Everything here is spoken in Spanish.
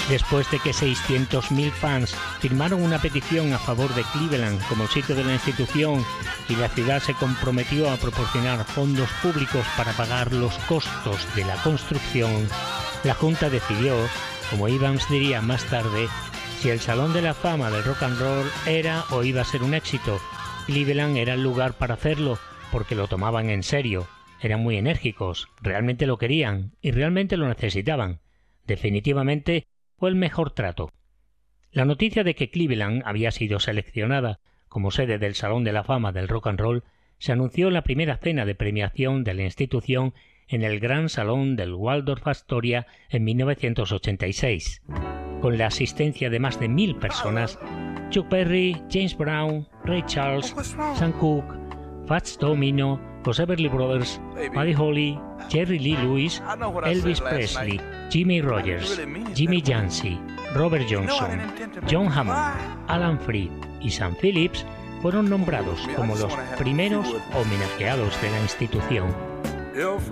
Después de que 600.000 fans firmaron una petición a favor de Cleveland como sitio de la institución y la ciudad se comprometió a proporcionar fondos públicos para pagar los costos de la construcción, la Junta decidió, como Evans diría más tarde, si el Salón de la Fama del Rock and Roll era o iba a ser un éxito. Cleveland era el lugar para hacerlo porque lo tomaban en serio, eran muy enérgicos, realmente lo querían y realmente lo necesitaban. Definitivamente fue el mejor trato. La noticia de que Cleveland había sido seleccionada como sede del Salón de la Fama del Rock and Roll se anunció en la primera cena de premiación de la institución en el Gran Salón del Waldorf Astoria en 1986. Con la asistencia de más de 1.000 personas, Chuck Berry, James Brown, Ray Charles, Sam Cooke, Fats Domino, los Everly Brothers, Buddy Holly, Jerry Lee Lewis, Elvis Presley, Jimmy Rogers, Jimmy Yancey, Robert Johnson, John Hammond, Alan Freed y Sam Phillips fueron nombrados como los primeros homenajeados de la institución.